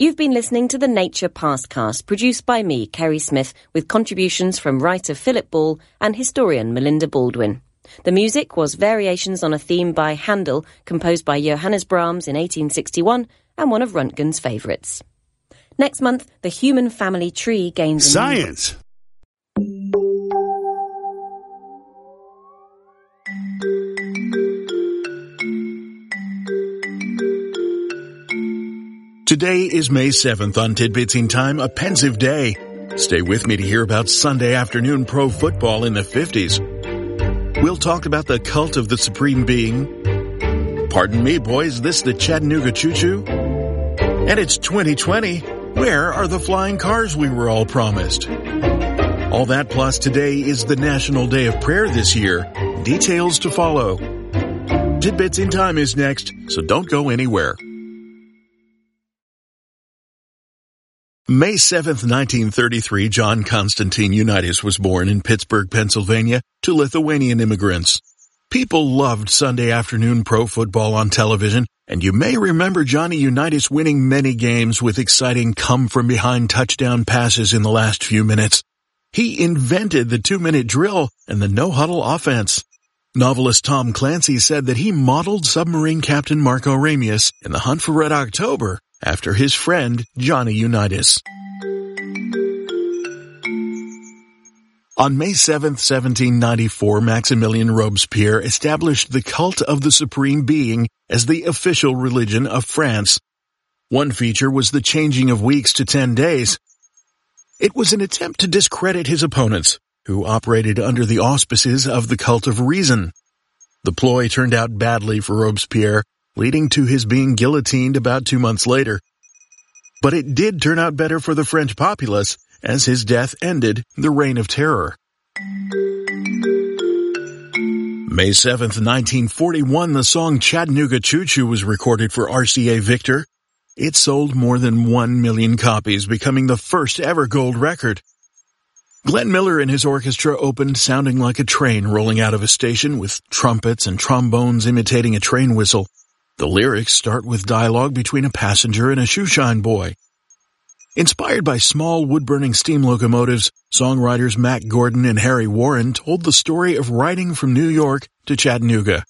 You've been listening to the Nature Pastcast, produced by me, Kerry Smith, with contributions from writer Philip Ball and historian Melinda Baldwin. The music was Variations on a Theme by Handel, composed by Johannes Brahms in 1861, and one of Röntgen's favourites. Next month, the human family tree gains... Science! Today is May 7th on Tidbits in Time, a pensive day. Stay with me to hear about Sunday afternoon pro football in the 50s. We'll talk about the cult of the Supreme Being. Pardon me, boys, this the Chattanooga Choo-Choo? And it's 2020. Where are the flying cars we were all promised? All that plus today is the National Day of Prayer this year. Details to follow. Tidbits in Time is next, so don't go anywhere. May 7th, 1933, John Constantine Unitas was born in Pittsburgh, Pennsylvania, to Lithuanian immigrants. People loved Sunday afternoon pro football on television, and you may remember Johnny Unitas winning many games with exciting come-from-behind touchdown passes in the last few minutes. He invented the 2-minute drill and the no-huddle offense. Novelist Tom Clancy said that he modeled submarine captain Marco Ramius in The Hunt for Red October after his friend Johnny Unitas. On May 7, 1794, Maximilien Robespierre established the cult of the Supreme Being as the official religion of France. One feature was the changing of weeks to 10 days. It was an attempt to discredit his opponents, who operated under the auspices of the cult of reason. The ploy turned out badly for Robespierre, leading to his being guillotined about 2 months later. But it did turn out better for the French populace, as his death ended the Reign of Terror. May 7th, 1941, the song Chattanooga Choo-Choo was recorded for RCA Victor. It sold more than 1 million copies, becoming the first ever gold record. Glenn Miller and his orchestra opened sounding like a train rolling out of a station, with trumpets and trombones imitating a train whistle. The lyrics start with dialogue between a passenger and a shoeshine boy. Inspired by small wood-burning steam locomotives, songwriters Mack Gordon and Harry Warren told the story of riding from New York to Chattanooga.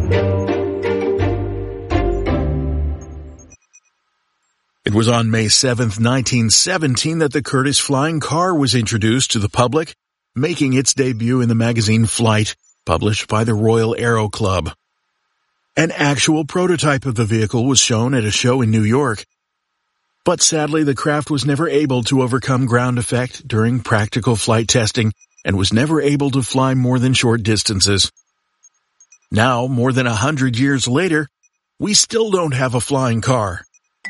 It was on May 7th, 1917 that the Curtiss flying car was introduced to the public, making its debut in the magazine Flight, published by the Royal Aero Club. An actual prototype of the vehicle was shown at a show in New York. But sadly, the craft was never able to overcome ground effect during practical flight testing and was never able to fly more than short distances. Now, more than 100 years later, we still don't have a flying car.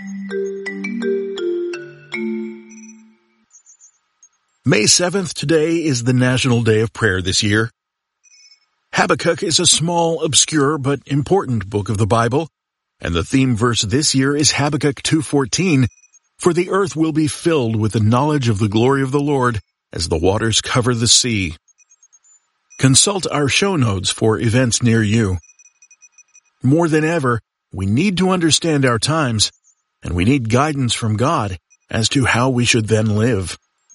May 7th today is the National Day of Prayer this year. Habakkuk is a small, obscure, but important book of the Bible, and the theme verse this year is Habakkuk 2:14, "For the earth will be filled with the knowledge of the glory of the Lord as the waters cover the sea." Consult our show notes for events near you. More than ever, we need to understand our times, and we need guidance from God as to how we should then live.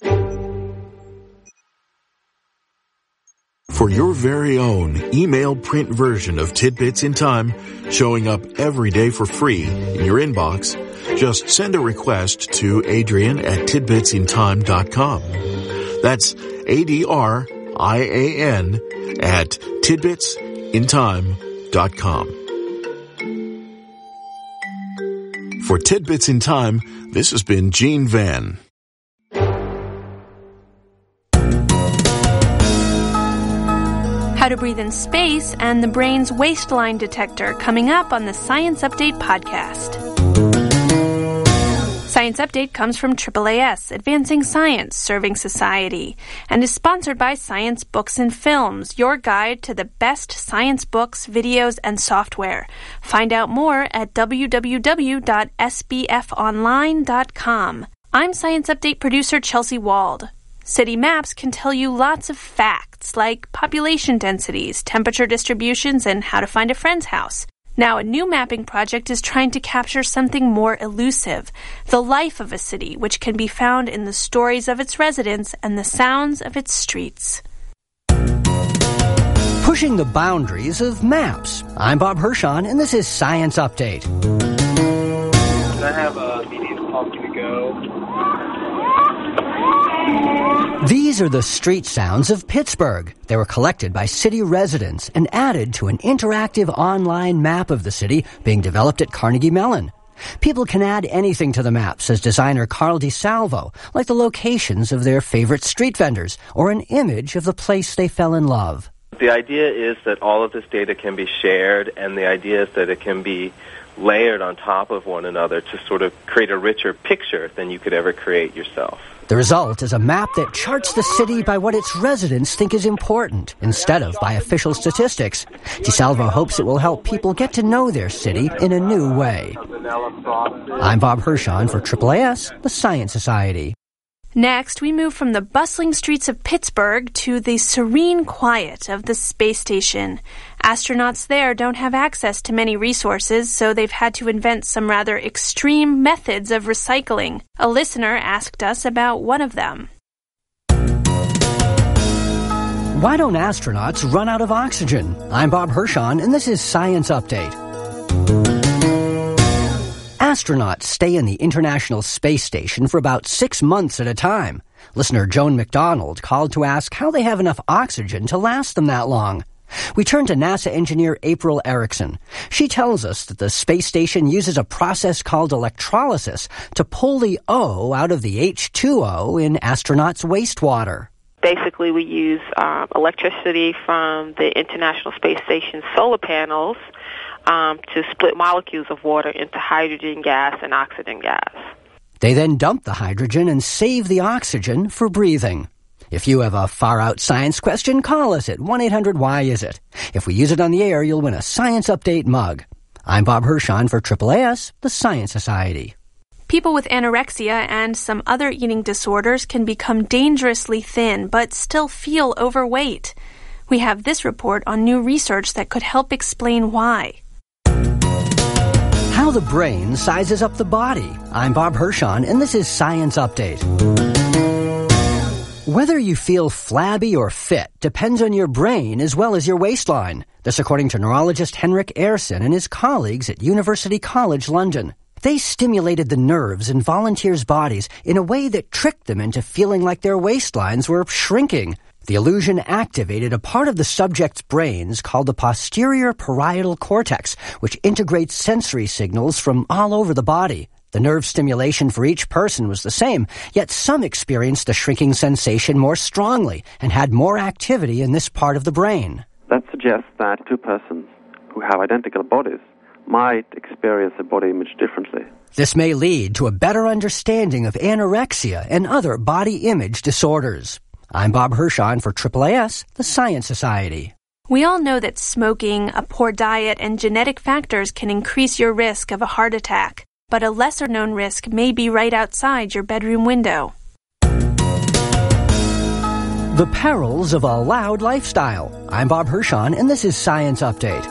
For your very own email print version of Tidbits in Time, showing up every day for free in your inbox, just send a request to Adrian@tidbitsintime.com. That's ADRIAN at tidbitsintime.com. For Tidbits in Time, this has been Gene Van. How to breathe in space and the brain's waistline detector coming up on the Science Update podcast. Science Update comes from AAAS, Advancing Science, Serving Society, and is sponsored by Science Books and Films, your guide to the best science books, videos, and software. Find out more at www.sbfonline.com. I'm Science Update producer Chelsea Wald. City maps can tell you lots of facts like population densities, temperature distributions, and how to find a friend's house. Now, a new mapping project is trying to capture something more elusive, the life of a city, which can be found in the stories of its residents and the sounds of its streets. Pushing the boundaries of maps. I'm Bob Hirshon, and this is Science Update. Can I have a medium coffee to go? These are the street sounds of Pittsburgh. They were collected by city residents and added to an interactive online map of the city being developed at Carnegie Mellon. People can add anything to the map, says designer Carl DiSalvo, like the locations of their favorite street vendors or an image of the place they fell in love. The idea is that all of this data can be shared, and the idea is that it can be layered on top of one another to sort of create a richer picture than you could ever create yourself. The result is a map that charts the city by what its residents think is important, instead of by official statistics. DiSalvo hopes it will help people get to know their city in a new way. I'm Bob Hirshon for AAAS, the Science Society. Next, we move from the bustling streets of Pittsburgh to the serene quiet of the space station. Astronauts there don't have access to many resources, so they've had to invent some rather extreme methods of recycling. A listener asked us about one of them. Why don't astronauts run out of oxygen? I'm Bob Hirshon, and this is Science Update. Astronauts stay in the International Space Station for about 6 months at a time. Listener Joan McDonald called to ask how they have enough oxygen to last them that long. We turn to NASA engineer April Erickson. She tells us that the space station uses a process called electrolysis to pull the O out of the H2O in astronauts' wastewater. Basically, we use electricity from the International Space Station solar panels to split molecules of water into hydrogen gas and oxygen gas. They then dump the hydrogen and save the oxygen for breathing. If you have a far-out science question, call us at 1-800-WHY-IS-IT. If we use it on the air, you'll win a Science Update mug. I'm Bob Hirshon for AAAS, the Science Society. People with anorexia and some other eating disorders can become dangerously thin but still feel overweight. We have this report on new research that could help explain why. How the brain sizes up the body. I'm Bob Hirshon, and this is Science Update. Whether you feel flabby or fit depends on your brain as well as your waistline. This according to neurologist Henrik Ehrson and his colleagues at University College London. They stimulated the nerves in volunteers' bodies in a way that tricked them into feeling like their waistlines were shrinking. The illusion activated a part of the subject's brains called the posterior parietal cortex, which integrates sensory signals from all over the body. The nerve stimulation for each person was the same, yet some experienced the shrinking sensation more strongly and had more activity in this part of the brain. That suggests that two persons who have identical bodies might experience the body image differently. This may lead to a better understanding of anorexia and other body image disorders. I'm Bob Hirshon for AAAS, the Science Society. We all know that smoking, a poor diet, and genetic factors can increase your risk of a heart attack. But a lesser-known risk may be right outside your bedroom window. The perils of a loud lifestyle. I'm Bob Hirshon, and this is Science Update.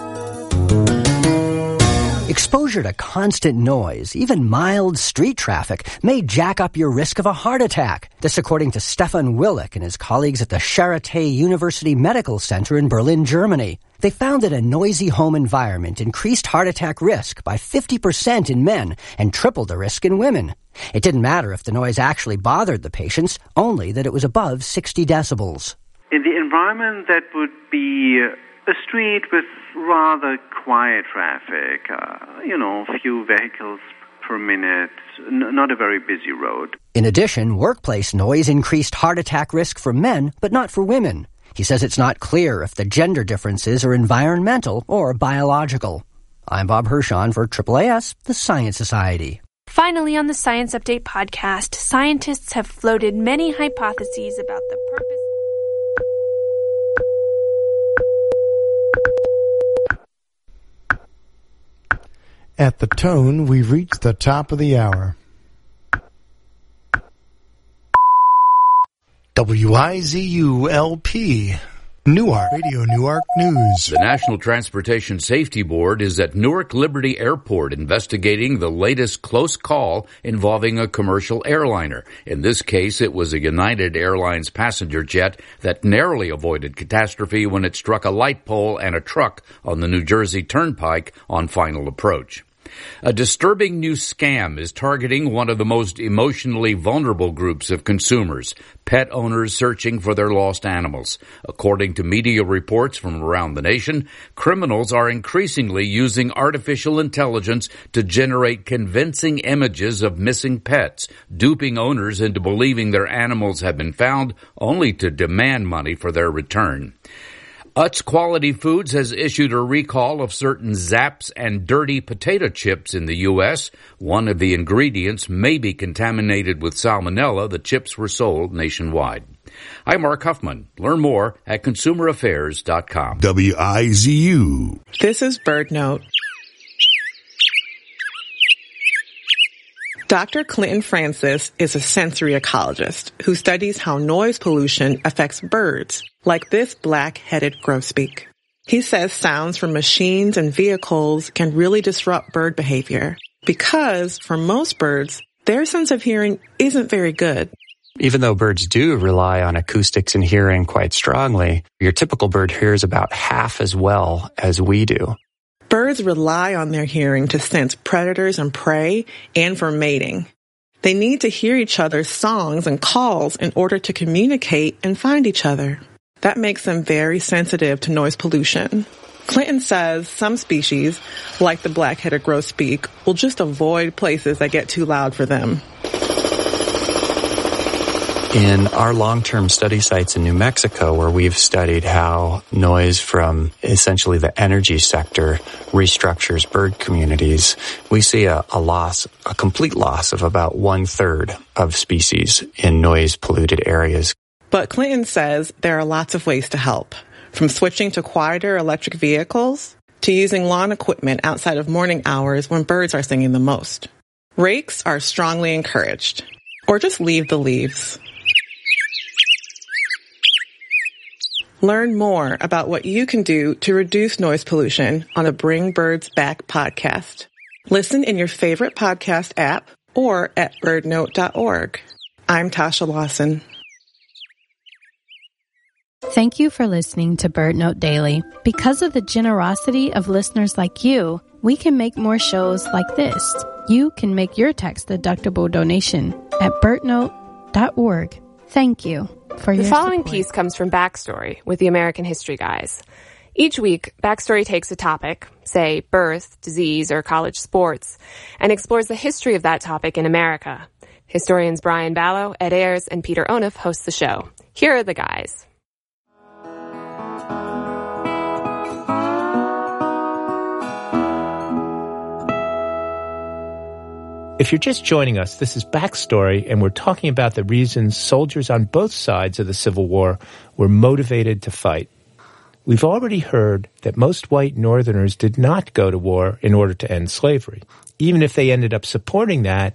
Exposure to constant noise, even mild street traffic, may jack up your risk of a heart attack. This according to Stefan Willich and his colleagues at the Charité University Medical Center in Berlin, Germany. They found that a noisy home environment increased heart attack risk by 50% in men and tripled the risk in women. It didn't matter if the noise actually bothered the patients, only that it was above 60 decibels. In the environment that would be a street with rather quiet traffic, few vehicles per minute, not a very busy road. In addition, workplace noise increased heart attack risk for men, but not for women. He says it's not clear if the gender differences are environmental or biological. I'm Bob Hirshon for AAAS, the Science Society. Finally, on the Science Update podcast, scientists have floated many hypotheses about the purpose. At the tone, we've reached the top of the hour. WIZU-LP Newark. Radio Newark News. The National Transportation Safety Board is at Newark Liberty Airport investigating the latest close call involving a commercial airliner. In this case, it was a United Airlines passenger jet that narrowly avoided catastrophe when it struck a light pole and a truck on the New Jersey Turnpike on final approach. A disturbing new scam is targeting one of the most emotionally vulnerable groups of consumers, pet owners searching for their lost animals. According to media reports from around the nation, criminals are increasingly using artificial intelligence to generate convincing images of missing pets, duping owners into believing their animals have been found only to demand money for their return. Utz Quality Foods has issued a recall of certain Zapp's and Dirty potato chips in the U.S. One of the ingredients may be contaminated with salmonella. The chips were sold nationwide. I'm Mark Huffman. Learn more at consumeraffairs.com. WIZU. This is BirdNote. Dr. Clinton Francis is a sensory ecologist who studies how noise pollution affects birds, like this black-headed grosbeak. He says sounds from machines and vehicles can really disrupt bird behavior because, for most birds, their sense of hearing isn't very good. Even though birds do rely on acoustics and hearing quite strongly, your typical bird hears about half as well as we do. Birds rely on their hearing to sense predators and prey and for mating. They need to hear each other's songs and calls in order to communicate and find each other. That makes them very sensitive to noise pollution. Clinton says some species, like the black-headed grosbeak, will just avoid places that get too loud for them. In our long-term study sites in New Mexico, where we've studied how noise from essentially the energy sector restructures bird communities, we see a complete loss of about 1/3 of species in noise-polluted areas. But Clinton says there are lots of ways to help, from switching to quieter electric vehicles to using lawn equipment outside of morning hours when birds are singing the most. Rakes are strongly encouraged, or just leave the leaves. Learn more about what you can do to reduce noise pollution on the Bring Birds Back podcast. Listen in your favorite podcast app or at birdnote.org. I'm Tasha Lawson. Thank you for listening to BirdNote Daily. Because of the generosity of listeners like you, we can make more shows like this. You can make your tax-deductible donation at birdnote.org. Thank you for your support. The following piece comes from Backstory with the American History Guys. Each week, Backstory takes a topic, say birth, disease, or college sports, and explores the history of that topic in America. Historians Brian Ballo, Ed Ayers, and Peter Onuf host the show. Here are the guys. If you're just joining us, this is Backstory, and we're talking about the reasons soldiers on both sides of the Civil War were motivated to fight. We've already heard that most white Northerners did not go to war in order to end slavery. Even if they ended up supporting that,